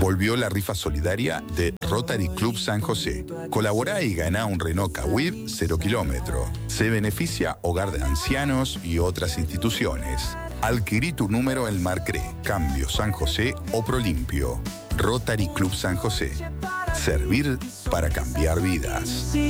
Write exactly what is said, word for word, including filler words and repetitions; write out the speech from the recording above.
Volvió la rifa solidaria de Rotary Club San José. Colaborá y ganá un Renault Kwid cero kilómetro. Se beneficia Hogar de Ancianos y otras instituciones. Adquirí tu número en Marcré, Cambio San José o Prolimpio. Rotary Club San José. Servir para cambiar vidas.